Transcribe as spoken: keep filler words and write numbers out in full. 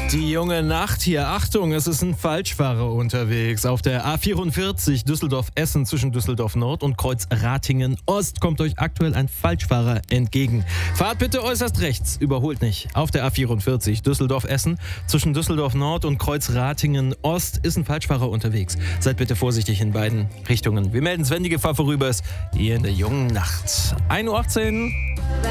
Die junge Nacht hier. Achtung, es ist ein Falschfahrer unterwegs. Auf der A vierundvierzig Düsseldorf-Essen zwischen Düsseldorf Nord und Kreuz Ratingen Ost kommt euch aktuell ein Falschfahrer entgegen. Fahrt bitte äußerst rechts, überholt nicht. Auf der A vierundvierzig Düsseldorf-Essen zwischen Düsseldorf Nord und Kreuz Ratingen Ost ist ein Falschfahrer unterwegs. Seid bitte vorsichtig in beiden Richtungen. Wir melden, wenn die Gefahr vorüber ist, hier in der jungen Nacht. ein Uhr achtzehn